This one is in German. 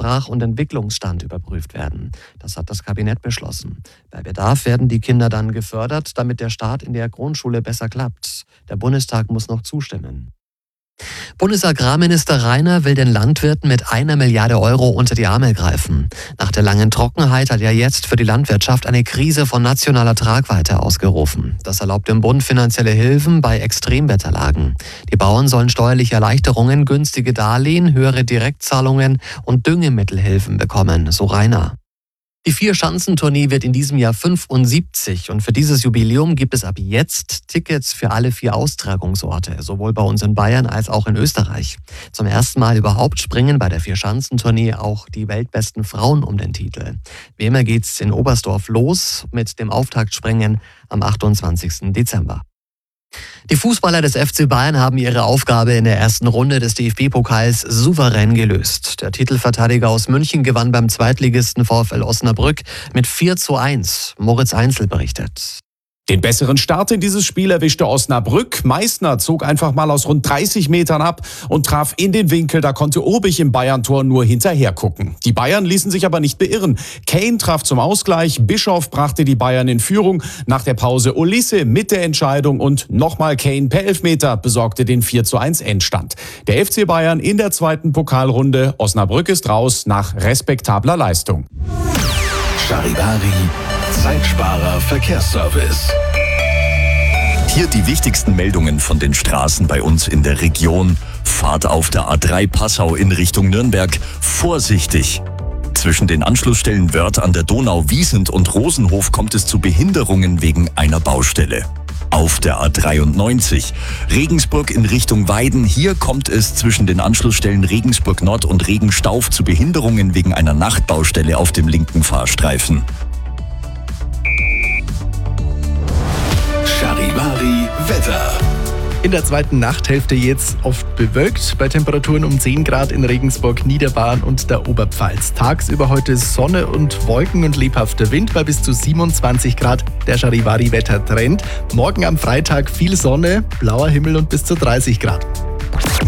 Sprach- und Entwicklungsstand überprüft werden. Das hat das Kabinett beschlossen. Bei Bedarf werden die Kinder dann gefördert, damit der Start in der Grundschule besser klappt. Der Bundestag muss noch zustimmen. Bundesagrarminister Rainer will den Landwirten mit 1 Milliarde Euro unter die Arme greifen. Nach der langen Trockenheit hat er jetzt für die Landwirtschaft eine Krise von nationaler Tragweite ausgerufen. Das erlaubt dem Bund finanzielle Hilfen bei Extremwetterlagen. Die Bauern sollen steuerliche Erleichterungen, günstige Darlehen, höhere Direktzahlungen und Düngemittelhilfen bekommen, so Rainer. Die Vierschanzentournee wird in diesem Jahr 75 und für dieses Jubiläum gibt es ab jetzt Tickets für alle 4 Austragungsorte, sowohl bei uns in Bayern als auch in Österreich. Zum ersten Mal überhaupt springen bei der Vierschanzentournee auch die weltbesten Frauen um den Titel. Wie immer geht's in Oberstdorf los mit dem Auftaktspringen am 28. Dezember. Die Fußballer des FC Bayern haben ihre Aufgabe in der ersten Runde des DFB-Pokals souverän gelöst. Der Titelverteidiger aus München gewann beim Zweitligisten VfL Osnabrück mit 4:1. Moritz Einzel berichtet. Den besseren Start in dieses Spiel erwischte Osnabrück. Meissner zog einfach mal aus rund 30 Metern ab und traf in den Winkel. Da konnte Obich im Bayern-Tor nur hinterher gucken. Die Bayern ließen sich aber nicht beirren. Kane traf zum Ausgleich. Bischof brachte die Bayern in Führung. Nach der Pause Olise mit der Entscheidung und nochmal Kane per Elfmeter besorgte den 4:1 Endstand. Der FC Bayern in der zweiten Pokalrunde. Osnabrück ist raus nach respektabler Leistung. Charivari, Zeitsparer Verkehrsservice. Hier die wichtigsten Meldungen von den Straßen bei uns in der Region. Fahrt auf der A3 Passau in Richtung Nürnberg vorsichtig. Zwischen den Anschlussstellen Wörth an der Donau, Wiesent und Rosenhof kommt es zu Behinderungen wegen einer Baustelle. Auf der A93 Regensburg in Richtung Weiden. Hier kommt es zwischen den Anschlussstellen Regensburg Nord und Regenstauf zu Behinderungen wegen einer Nachtbaustelle auf dem linken Fahrstreifen. Charivari Wetter. In der zweiten Nachthälfte jetzt oft bewölkt, bei Temperaturen um 10 Grad in Regensburg, Niederbayern und der Oberpfalz. Tagsüber heute Sonne und Wolken und lebhafter Wind bei bis zu 27 Grad. Der Charivari-Wettertrend. Morgen am Freitag viel Sonne, blauer Himmel und bis zu 30 Grad.